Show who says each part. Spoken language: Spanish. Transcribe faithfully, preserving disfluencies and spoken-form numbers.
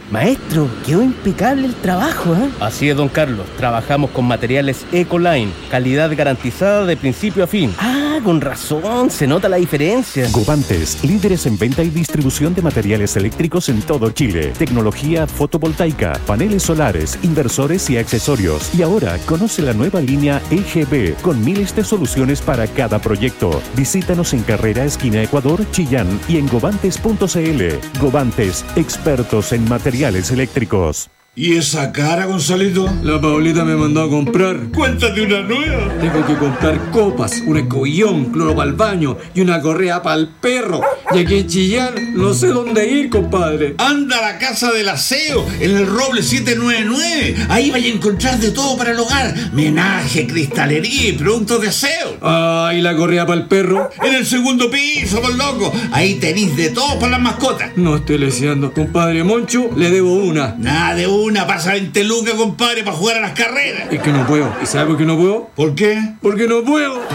Speaker 1: Maestro, quedó impecable el trabajo, ¿eh?
Speaker 2: Así es, don Carlos. Trabajamos con materiales Ecoline, calidad garantizada de principio a fin.
Speaker 1: Ah, con razón, se nota la diferencia.
Speaker 3: Govantes, líderes en venta y distribución de materiales eléctricos en todo Chile. Tecnología fotovoltaica, paneles solares, inversores y accesorios. Y ahora conoce la nueva línea E G B con miles de soluciones para cada proyecto. Visítanos en Carrera Esquina Ecuador, Chillán y en govantes punto c l. Govantes, expertos en materiales eléctricos.
Speaker 4: ¿Y esa cara, Gonzalito?
Speaker 5: La Paulita me mandó a comprar.
Speaker 4: Cuéntate una nueva.
Speaker 5: Tengo que comprar copas, un escobillón, cloro para el baño y una correa para el perro. Y aquí en Chillán no sé dónde ir, compadre.
Speaker 4: Anda a la Casa del Aseo, en el Roble siete nueve nueve. Ahí vaya a encontrar de todo para el hogar. Menaje, cristalería y productos de aseo.
Speaker 5: Ah, ¿y la correa para el perro?
Speaker 4: En el segundo piso, por loco. Ahí tenéis de todo para las mascotas.
Speaker 5: No estoy leseando. Compadre Moncho, le debo una.
Speaker 4: Nada de una. Pasa veinte lucas, compadre, para jugar a las carreras.
Speaker 5: Es que no puedo. ¿Y sabe por qué no puedo?
Speaker 4: ¿Por qué?
Speaker 5: Porque no puedo.